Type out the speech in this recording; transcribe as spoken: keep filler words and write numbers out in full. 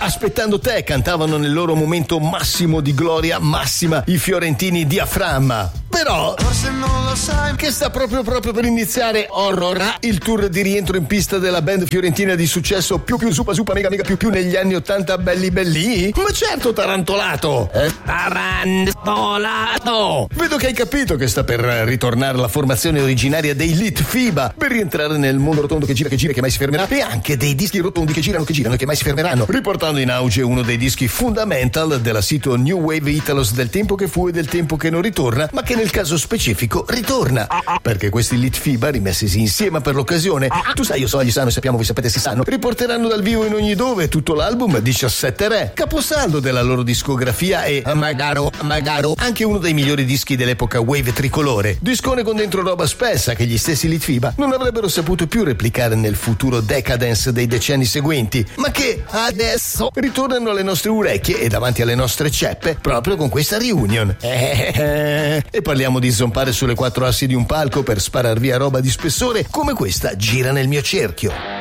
Aspettando te cantavano nel loro momento massimo di gloria massima i fiorentini Diaframma. Però forse non lo sai che sta proprio proprio per iniziare Horror, il tour di rientro in pista della band fiorentina di successo più più super super mega mega più più negli anni ottanta, belli belli. Ma certo, tarantolato eh? Tarantolato. Vedo che hai capito che sta per ritornare la formazione originaria dei Litfiba, per rientrare nel mondo rotondo che gira che gira che mai si fermerà, e anche dei dischi rotondi che girano che girano e che mai si fermeranno, riportando in auge uno dei dischi fundamental della sito New Wave Italos del tempo che fu e del tempo che non ritorna, ma che nel caso specifico ritorna, perché questi Litfiba, rimessisi insieme per l'occasione, tu sai, io so, gli sanno, sappiamo, voi sapete, si sanno, riporteranno dal vivo in ogni dove tutto l'album diciassette Re, caposaldo della loro discografia e magaro magaro anche uno dei migliori dischi dell'epoca wave tricolore, discone con dentro roba spessa che gli stessi Litfiba non avrebbero saputo più replicare nel futuro decadence dei decenni seguenti, ma che adesso ritornano alle nostre orecchie e davanti alle nostre ceppe proprio con questa reunion. E parliamo di zompare sulle quattro assi di un palco per sparar via roba di spessore come questa gira nel mio cerchio.